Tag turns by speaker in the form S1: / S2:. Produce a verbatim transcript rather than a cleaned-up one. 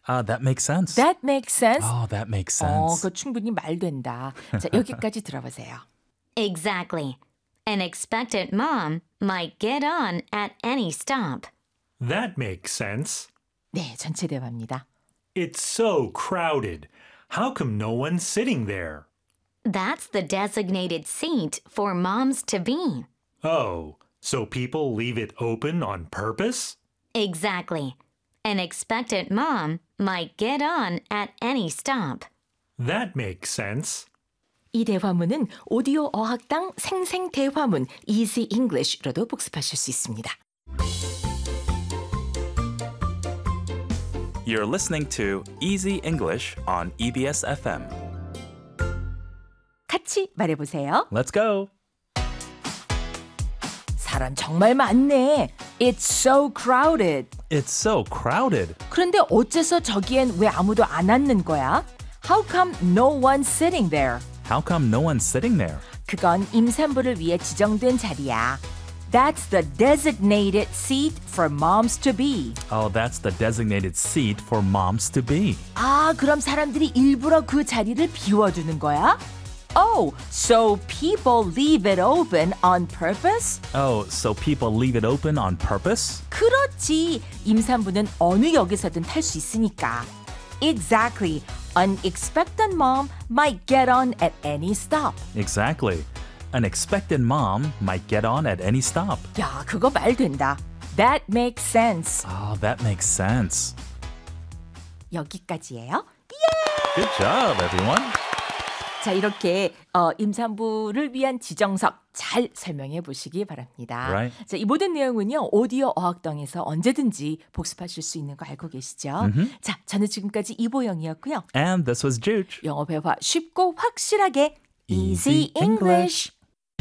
S1: Uh, that makes sense.
S2: That makes sense.
S1: Oh, that makes
S2: 어,
S1: sense.
S2: 그거 충분히 말된다. 자, 여기까지 들어보세요.
S3: Exactly. An expectant mom might get on at any stop.
S4: That makes sense.
S2: 네, 전체 대화입니다.
S4: It's so crowded. How come no one's sitting there?
S3: That's the designated seat for moms to be.
S4: Oh, so people leave it open on purpose?
S3: Exactly. An expectant mom might get on at any stop.
S4: That makes sense.
S2: 이 대화문은 오디오 어학당 생생 대화문 Easy English로도 복습하실 수 있습니다.
S1: You're listening to Easy English on 이비에스 에프엠.
S2: 같이 말해보세요.
S1: Let's go.
S2: 사람 정말 많네. It's so crowded.
S1: It's so crowded.
S2: 그런데 어째서 저기엔 왜 아무도 안 앉는 거야? How come no one's sitting there?
S1: How come no one's sitting there?
S2: 그건 임산부를 위해 지정된 자리야. That's the designated seat for moms to be.
S1: Oh, that's the designated seat for moms to be.
S2: 아, 그럼 사람들이 일부러 그 자리를 비워두는 거야? Oh, so people leave it open on purpose?
S1: Oh, so people leave it open on purpose?
S2: 그렇지. 임산부는 어느 역에서든 탈 수 있으니까. Exactly. An expectant mom might get on at any stop.
S1: Exactly. An expected mom might get on at any stop.
S2: 야, 그거 말 된다. That makes sense.
S1: Oh, that makes sense.
S2: 여기까지예요.
S1: Good job, everyone.
S2: 자, 이렇게 어, 임산부를 위한 지정석 잘 설명해 보시기 바랍니다.
S1: Right.
S2: 자, 이 모든 내용은요. 오디오 어학당에서 언제든지 복습하실 수 있는 거 알고 계시죠?
S1: Mm-hmm.
S2: 자, 저는 지금까지 이보영이었고요.
S1: And this was Juge.
S2: 영어 회화 쉽고 확실하게
S1: Easy
S2: Easy English.